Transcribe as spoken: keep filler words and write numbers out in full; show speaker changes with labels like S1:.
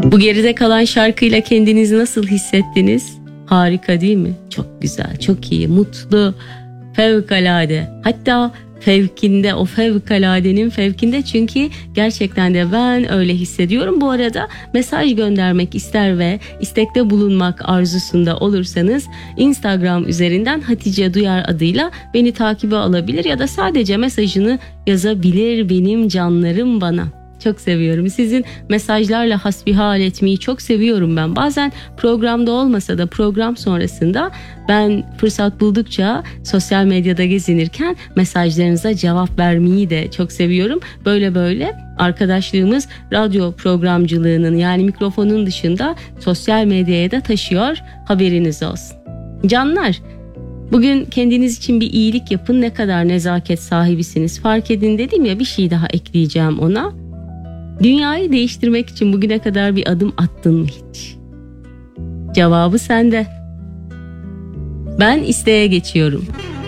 S1: Bu geride kalan şarkıyla kendinizi nasıl hissettiniz? Harika değil mi? Çok güzel, çok iyi, mutlu, fevkalade. Hatta fevkinde, o fevkaladenin fevkinde, çünkü gerçekten de ben öyle hissediyorum. Bu arada mesaj göndermek ister ve istekte bulunmak arzusunda olursanız Instagram üzerinden Hatice Duyar adıyla beni takibe alabilir ya da sadece mesajını yazabilir benim canlarım bana. Çok seviyorum. Sizin mesajlarla hasbihal etmeyi çok seviyorum ben. Bazen programda olmasa da program sonrasında ben fırsat buldukça sosyal medyada gezinirken mesajlarınıza cevap vermeyi de çok seviyorum. Böyle böyle arkadaşlığımız radyo programcılığının, yani mikrofonun dışında sosyal medyaya da taşıyor. Haberiniz olsun. Canlar, bugün kendiniz için bir iyilik yapın. Ne kadar nezaket sahibisiniz fark edin dedim ya, bir şey daha ekleyeceğim ona. Dünyayı değiştirmek için bugüne kadar bir adım attın mı hiç? Cevabı sende. Ben isteğe geçiyorum.